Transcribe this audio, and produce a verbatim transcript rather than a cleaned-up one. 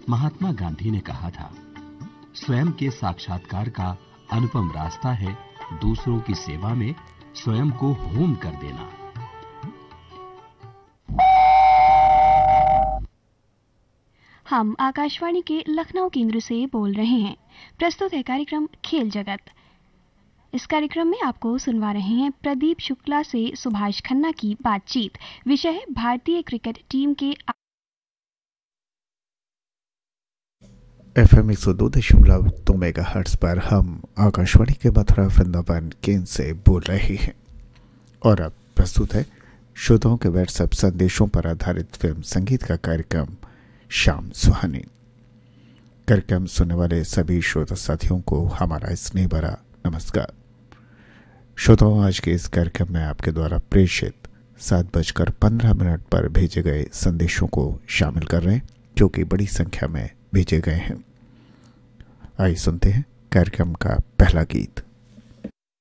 महात्मा गांधी ने कहा था, स्वयं के साक्षात्कार का अनुपम रास्ता है दूसरों की सेवा में स्वयं को होम कर देना। हम आकाशवाणी के लखनऊ केंद्र से बोल रहे हैं। प्रस्तुत है कार्यक्रम खेल जगत। इस कार्यक्रम में आपको सुनवा रहे हैं प्रदीप शुक्ला से सुभाष खन्ना की बातचीत। विषय है भारतीय क्रिकेट टीम के एफ एम एक सौ दो दशमलव दो मेगा हर्ट्ज पर हम आकाशवाणी के मथुरा वृंदावन केंद्र से बोल रहे हैं और अब प्रस्तुत है श्रोताओं के व्हाट्सएप संदेशों पर आधारित फिल्म संगीत का कार्यक्रम शाम सुहानी। कार्यक्रम सुनने वाले सभी श्रोता साथियों को हमारा स्नेह भरा नमस्कार। श्रोताओं, आज के इस कार्यक्रम में आपके द्वारा प्रेषित सात बजकर पंद्रह मिनट पर भेजे गए संदेशों को शामिल कर रहे हैं, जो कि बड़ी संख्या में भेजे गए हैं। आइए सुनते हैं कार्यक्रम का पहला गीत।